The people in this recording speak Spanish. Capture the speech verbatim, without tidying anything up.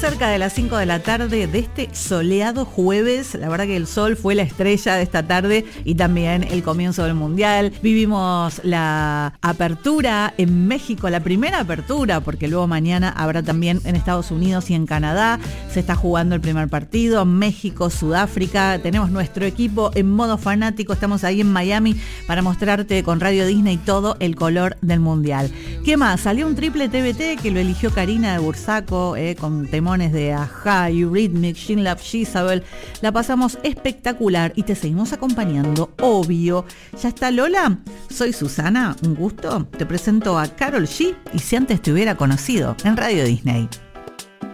cerca de las cinco de la tarde de este soleado jueves. La verdad que el sol fue la estrella de esta tarde y también el comienzo del Mundial. Vivimos la apertura en México, la primera apertura, porque luego mañana habrá también en Estados Unidos y en Canadá. Se está jugando el primer partido, México, Sudáfrica. Tenemos nuestro equipo en modo fanático. Estamos ahí en Miami para mostrarte con Radio Disney todo el color del Mundial. ¿Qué más? Salió un triple T B T que lo eligió Karina de Bursaco, eh, con temones de Ajá, Eurythmics, Shin Love Jezabel. La pasamos espectacular y te seguimos acompañando, obvio. ¿Ya está Lola? Soy Susana, un gusto. Te presento a Karol G y si antes te hubiera conocido en Radio Disney.